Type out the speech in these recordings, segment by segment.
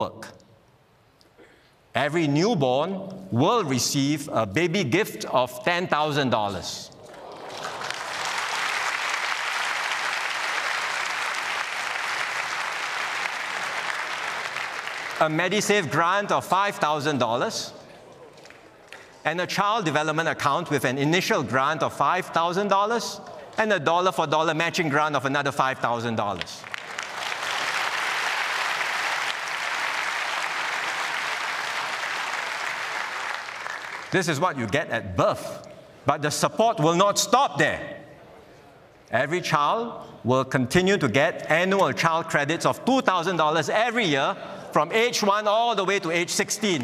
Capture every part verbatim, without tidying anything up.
work. Every newborn will receive a baby gift of ten thousand dollars. A MediSave grant of five thousand dollars, and a child development account with an initial grant of five thousand dollars, and a dollar-for-dollar matching grant of another five thousand dollars. This is what you get at birth, but the support will not stop there. Every child will continue to get annual child credits of two thousand dollars every year from age one all the way to age sixteen.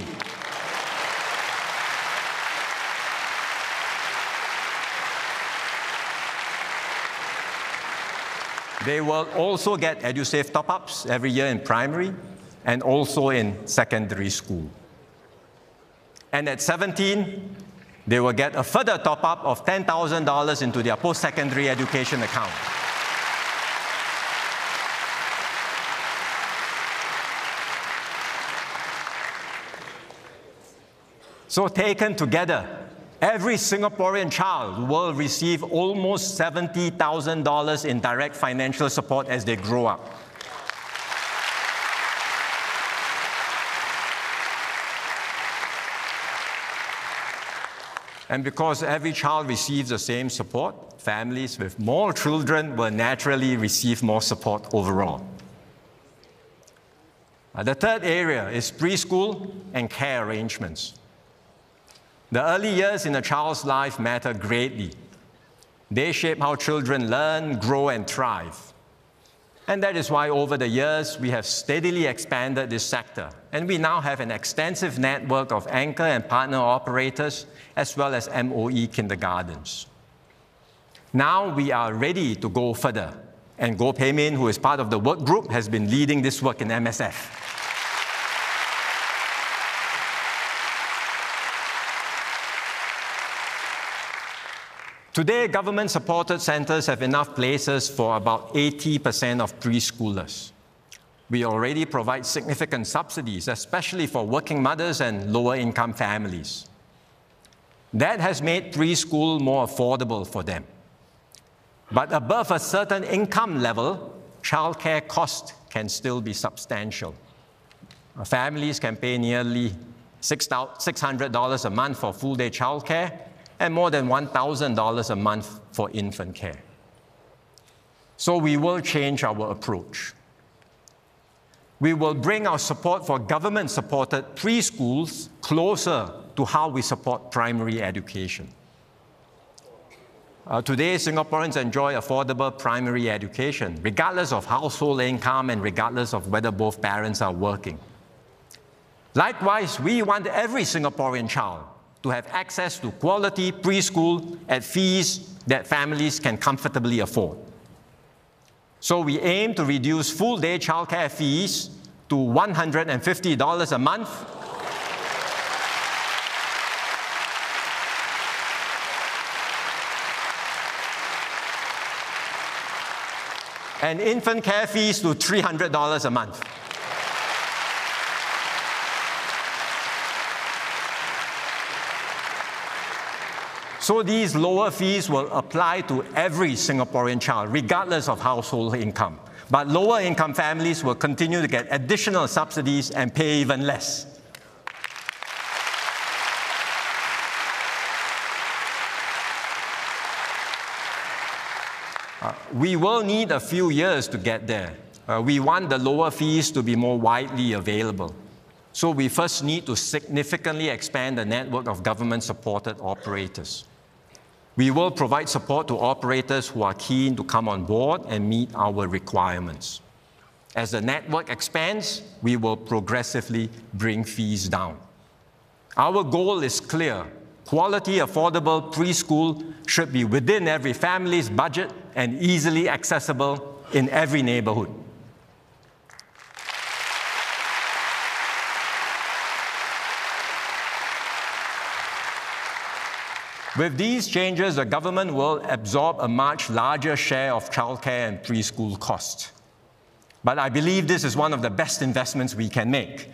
They will also get EduSave top-ups every year in primary and also in secondary school. And at seventeen, they will get a further top-up of ten thousand dollars into their post-secondary education account. So taken together, every Singaporean child will receive almost seventy thousand dollars in direct financial support as they grow up. And because every child receives the same support, families with more children will naturally receive more support overall. Uh, the third area is preschool and care arrangements. The early years in a child's life matter greatly. They shape how children learn, grow, and thrive. And that is why over the years, we have steadily expanded this sector. And we now have an extensive network of anchor and partner operators, as well as M O E kindergartens. Now we are ready to go further. And Goh Pei Min, who is part of the work group, has been leading this work in M S F. Today, government-supported centers have enough places for about eighty percent of preschoolers. We already provide significant subsidies, especially for working mothers and lower-income families. That has made preschool more affordable for them. But above a certain income level, childcare costs can still be substantial. Families can pay nearly six hundred dollars a month for full-day childcare, and more than one thousand dollars a month for infant care. So we will change our approach. We will bring our support for government-supported preschools closer to how we support primary education. Uh, today, Singaporeans enjoy affordable primary education, regardless of household income and regardless of whether both parents are working. Likewise, we want every Singaporean child to have access to quality preschool at fees that families can comfortably afford. So we aim to reduce full-day childcare fees to one hundred fifty dollars a month and infant care fees to three hundred dollars a month. So these lower fees will apply to every Singaporean child, regardless of household income. But lower income families will continue to get additional subsidies and pay even less. Uh, we will need a few years to get there. Uh, we want the lower fees to be more widely available. So we first need to significantly expand the network of government-supported operators. We will provide support to operators who are keen to come on board and meet our requirements. As the network expands, we will progressively bring fees down. Our goal is clear. Quality, affordable preschool should be within every family's budget and easily accessible in every neighborhood. With these changes, the government will absorb a much larger share of childcare and preschool costs. But I believe this is one of the best investments we can make.